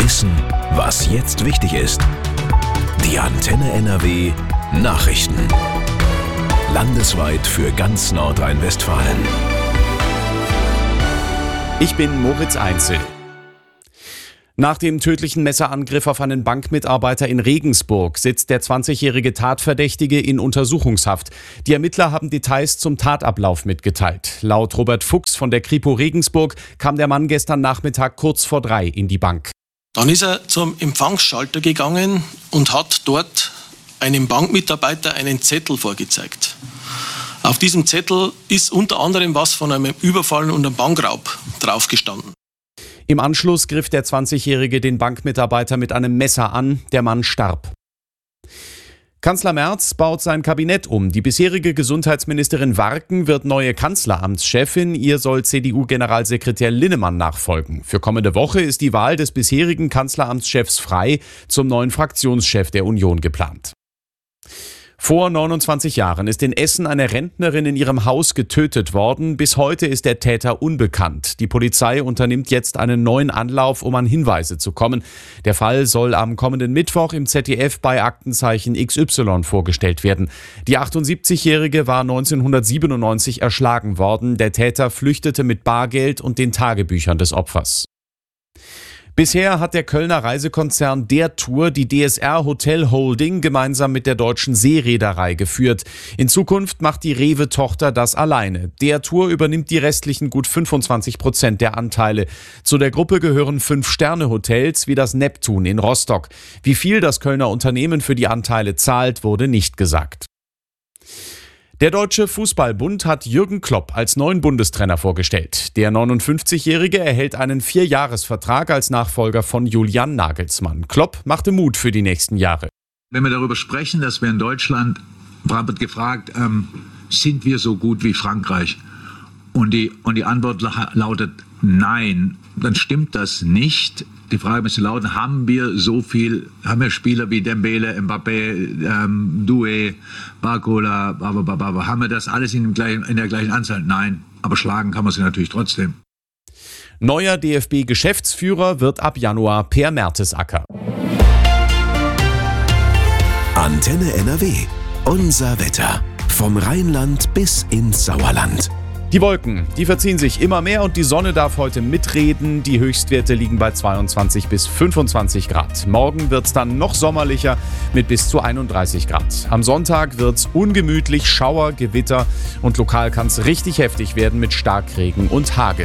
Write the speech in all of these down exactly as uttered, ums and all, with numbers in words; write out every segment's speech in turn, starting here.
Wissen, was jetzt wichtig ist. Die Antenne N R W Nachrichten. Landesweit für ganz Nordrhein-Westfalen. Ich bin Moritz Einzel. Nach dem tödlichen Messerangriff auf einen Bankmitarbeiter in Regensburg sitzt der zwanzigjährige Tatverdächtige in Untersuchungshaft. Die Ermittler haben Details zum Tatablauf mitgeteilt. Laut Robert Fuchs von der Kripo Regensburg kam der Mann gestern Nachmittag kurz vor drei in die Bank. Dann ist er zum Empfangsschalter gegangen und hat dort einem Bankmitarbeiter einen Zettel vorgezeigt. Auf diesem Zettel ist unter anderem was von einem Überfall und einem Bankraub draufgestanden. Im Anschluss griff der zwanzigjährige den Bankmitarbeiter mit einem Messer an. Der Mann starb. Kanzler Merz baut sein Kabinett um. Die bisherige Gesundheitsministerin Warken wird neue Kanzleramtschefin. Ihr soll C D U-Generalsekretär Linnemann nachfolgen. Für kommende Woche ist die Wahl des bisherigen Kanzleramtschefs Frey zum neuen Fraktionschef der Union geplant. Vor neunundzwanzig Jahren ist in Essen eine Rentnerin in ihrem Haus getötet worden. Bis heute ist der Täter unbekannt. Die Polizei unternimmt jetzt einen neuen Anlauf, um an Hinweise zu kommen. Der Fall soll am kommenden Mittwoch im Z D F bei Aktenzeichen X Y vorgestellt werden. Die achtundsiebzigjährige war neunzehnhundertsiebenundneunzig erschlagen worden. Der Täter flüchtete mit Bargeld und den Tagebüchern des Opfers. Bisher hat der Kölner Reisekonzern Der Tour die D S R Hotel Holding gemeinsam mit der Deutschen Seereederei geführt. In Zukunft macht die Rewe-Tochter das alleine. Der Tour übernimmt die restlichen gut fünfundzwanzig Prozent der Anteile. Zu der Gruppe gehören Fünf-Sterne-Hotels wie das Neptun in Rostock. Wie viel das Kölner Unternehmen für die Anteile zahlt, wurde nicht gesagt. Der Deutsche Fußballbund hat Jürgen Klopp als neuen Bundestrainer vorgestellt. Der neunundfünfzigjährige erhält einen Vierjahresvertrag als Nachfolger von Julian Nagelsmann. Klopp machte Mut für die nächsten Jahre. Wenn wir darüber sprechen, dass wir in Deutschland, wird gefragt, ähm, sind wir so gut wie Frankreich? Und die, und die Antwort lautet nein, dann stimmt das nicht. Die Frage müsste lauten, haben wir so viel, haben wir Spieler wie Dembele, Mbappé, ähm, Doué, Barcola, babababa, haben wir das alles in, dem gleichen, in der gleichen Anzahl? Nein, aber schlagen kann man sie natürlich trotzdem. Neuer D F B-Geschäftsführer wird ab Januar Per Mertesacker. Antenne N R W. Unser Wetter. Vom Rheinland bis ins Sauerland. Die Wolken, die verziehen sich immer mehr und die Sonne darf heute mitreden. Die Höchstwerte liegen bei zweiundzwanzig bis fünfundzwanzig Grad. Morgen wird es dann noch sommerlicher mit bis zu einunddreißig Grad. Am Sonntag wird es ungemütlich, Schauer, Gewitter und lokal kann es richtig heftig werden mit Starkregen und Hagel.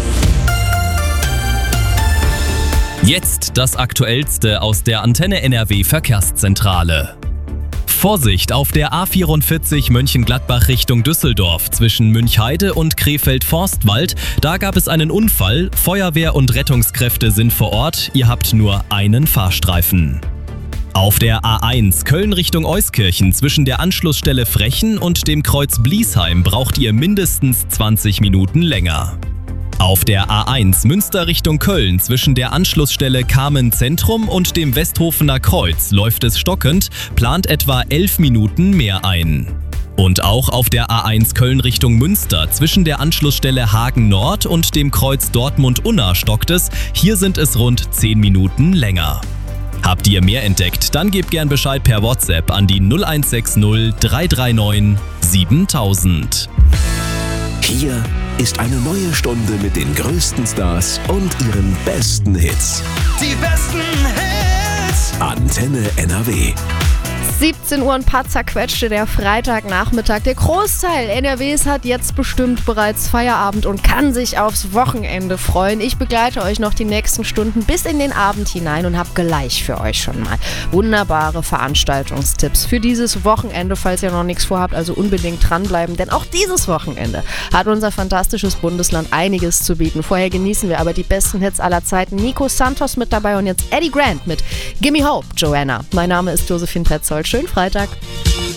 Jetzt das Aktuellste aus der Antenne N R W Verkehrszentrale. Vorsicht auf der A vierundvierzig Mönchengladbach Richtung Düsseldorf zwischen Münchheide und Krefeld-Forstwald. Da gab es einen Unfall. Feuerwehr und Rettungskräfte sind vor Ort. Ihr habt nur einen Fahrstreifen. Auf der A eins Köln Richtung Euskirchen zwischen der Anschlussstelle Frechen und dem Kreuz Bliesheim braucht ihr mindestens zwanzig Minuten länger. Auf der A eins Münster Richtung Köln zwischen der Anschlussstelle Kamen Zentrum und dem Westhofener Kreuz läuft es stockend, plant etwa elf Minuten mehr ein. Und auch auf der A eins Köln Richtung Münster zwischen der Anschlussstelle Hagen Nord und dem Kreuz Dortmund-Unna stockt es, hier sind es rund zehn Minuten länger. Habt ihr mehr entdeckt, dann gebt gern Bescheid per WhatsApp an die null eins sechs null drei drei neun siebentausend. Hier ist eine neue Stunde mit den größten Stars und ihren besten Hits. Die besten Hits! Antenne N R W. siebzehn Uhr ein paar zerquetschte der Freitagnachmittag. Der Großteil N R Ws hat jetzt bestimmt bereits Feierabend und kann sich aufs Wochenende freuen. Ich begleite euch noch die nächsten Stunden bis in den Abend hinein und habe gleich für euch schon mal wunderbare Veranstaltungstipps für dieses Wochenende, falls ihr noch nichts vorhabt, also unbedingt dranbleiben, denn auch dieses Wochenende hat unser fantastisches Bundesland einiges zu bieten. Vorher genießen wir aber die besten Hits aller Zeiten. Nico Santos mit dabei und jetzt Eddie Grant mit Gimme Hope, Joanna. Mein Name ist Josephine Petzold. Schönen Freitag.